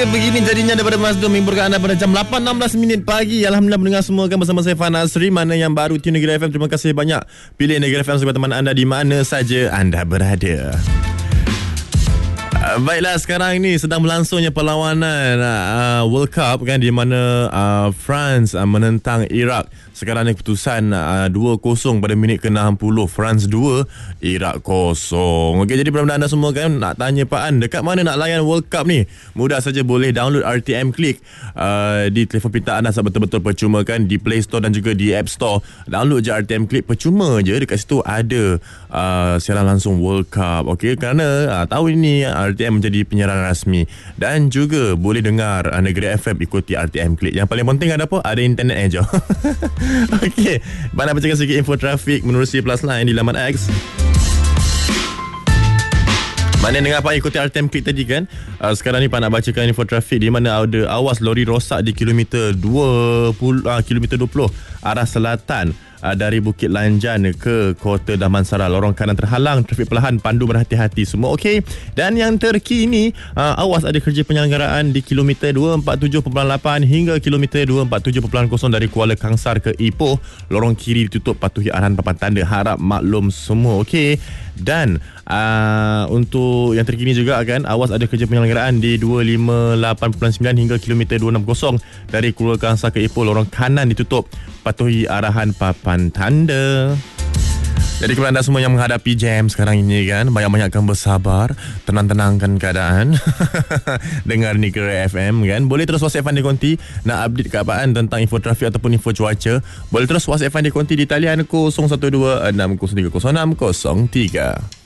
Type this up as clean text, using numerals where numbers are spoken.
dia begini jadinya daripada Mazda menghiburkan anda pada jam 8.16 pagi. Alhamdulillah mendengar semua kan bersama saya Fan Asri. Mana yang baru tune Negeri FM, terima kasih banyak pilih Negeri FM sebagai teman anda di mana saja anda berada. Baiklah, sekarang ini sedang berlangsungnya perlawanan World Cup kan, di mana France menentang Iraq. Sekarang ni keputusan 2-0 pada minit ke-60. France 2, Iraq 0. Okey, jadi benda anda semua kan nak tanya Pak An, dekat mana nak layan World Cup ni? Mudah saja, boleh download RTM Click di telefon pintar anda. Betul-betul percuma kan, di Play Store dan juga di App Store. Download je RTM Click, percuma je. Dekat situ ada siaran langsung World Cup. Okey, kerana tahun ini RTM menjadi penyiaran rasmi, dan juga boleh dengar Negeri FM ikuti RTM Click. Yang paling penting ada apa? Ada internet je. Okey, nak bacakan sikit info trafik menerusi Plus Line di laman X. Mana dengar Pak ikuti RTM Click tadi kan. Sekarang ni Pak nak bacakan info trafik di mana ada awas lori rosak di kilometer 20 arah selatan dari Bukit Lanjan ke Kota Damansara. Lorong kanan terhalang, trafik perlahan, pandu berhati-hati, semua okey. Dan yang terkini, awas ada kerja penyelenggaraan di kilometer 247.8 hingga kilometer 247.0 dari Kuala Kangsar ke Ipoh. Lorong kiri ditutup, patuhi arahan papan tanda. Harap maklum semua, okey. Dan untuk yang terkini juga kan, awas ada kerja penyelenggaraan di 258.9 hingga kilometer 260 dari Kuala Kangsar ke Ipoh. Lorong kanan ditutup, patuhi arahan papan tanda. Jadi kepada anda semua yang menghadapi jam sekarang ini kan, banyak-banyakkan bersabar, tenang-tenangkan keadaan. Dengar Negeri FM kan. Boleh terus WhatsApp Fan di Konti nak update keadaan tentang info trafik ataupun info cuaca. Boleh terus WhatsApp Fan di Konti di talian 012 603 0603.